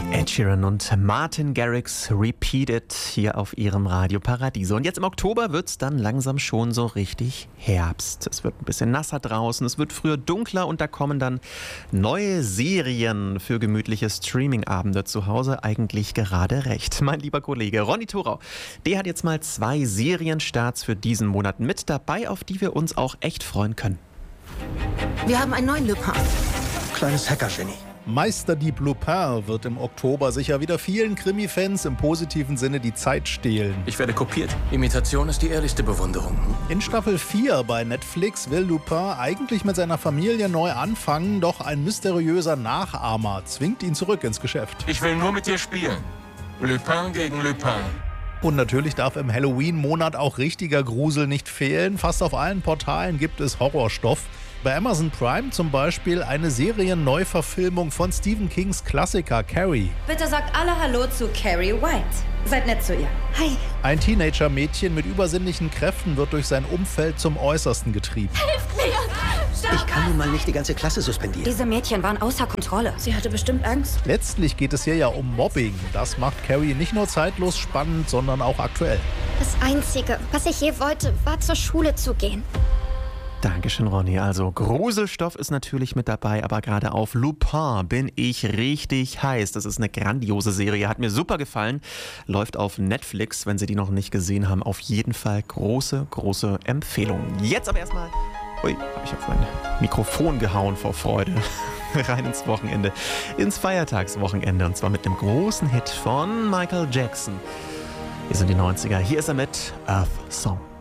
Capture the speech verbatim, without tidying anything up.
Ed Sheeran und Martin Garrix Repeated hier auf ihrem Radio Paradiso. Und jetzt im Oktober wird es dann langsam schon so richtig Herbst. Es wird ein bisschen nasser draußen, es wird früher dunkler und da kommen dann neue Serien für gemütliche Streaming-Abende zu Hause eigentlich gerade recht. Mein lieber Kollege Ronny Thorau, der hat jetzt mal zwei Serienstarts für diesen Monat mit dabei, auf die wir uns auch echt freuen können. Wir haben einen neuen Lupin. Kleines Hacker-Genie. Meisterdieb Lupin wird im Oktober sicher wieder vielen Krimi-Fans im positiven Sinne die Zeit stehlen. Ich werde kopiert. Imitation ist die ehrlichste Bewunderung. In Staffel vier bei Netflix will Lupin eigentlich mit seiner Familie neu anfangen, doch ein mysteriöser Nachahmer zwingt ihn zurück ins Geschäft. Ich will nur mit dir spielen. Lupin gegen Lupin. Und natürlich darf im Halloween-Monat auch richtiger Grusel nicht fehlen. Fast auf allen Portalen gibt es Horrorstoff. Bei Amazon Prime zum Beispiel eine Serienneuverfilmung von Stephen Kings Klassiker Carrie. Bitte sagt alle Hallo zu Carrie White. Seid nett zu ihr. Hi. Ein Teenager-Mädchen mit übersinnlichen Kräften wird durch sein Umfeld zum Äußersten getrieben. Hilft mir! Ich kann nun mal nicht die ganze Klasse suspendieren. Diese Mädchen waren außer Kontrolle. Sie hatte bestimmt Angst. Letztlich geht es hier ja um Mobbing. Das macht Carrie nicht nur zeitlos spannend, sondern auch aktuell. Das Einzige, was ich je wollte, war zur Schule zu gehen. Dankeschön, Ronny. Also Gruselstoff ist natürlich mit dabei, aber gerade auf Lupin bin ich richtig heiß. Das ist eine grandiose Serie, hat mir super gefallen. Läuft auf Netflix, wenn Sie die noch nicht gesehen haben. Auf jeden Fall große, große Empfehlung. Jetzt aber erstmal... Ui, habe ich auf mein Mikrofon gehauen vor Freude. Rein ins Wochenende, ins Feiertagswochenende. Und zwar mit einem großen Hit von Michael Jackson. Hier sind die neunziger. Hier ist er mit Earth Song.